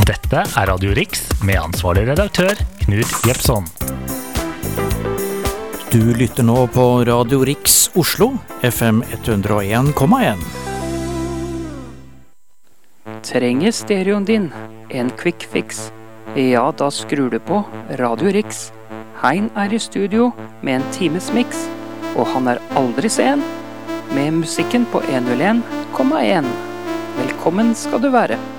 Dette Radio Riks med ansvarlig redaktør Knut Jepson. Du lytter nå på Radio Riks Oslo, FM 101,1. Trenger stereoen din en quick fix? Ja, da skrur du på Radio Riks. Hein I studio med en times mix, og han aldri sen, med musikken på 101,1. Velkommen skal du være.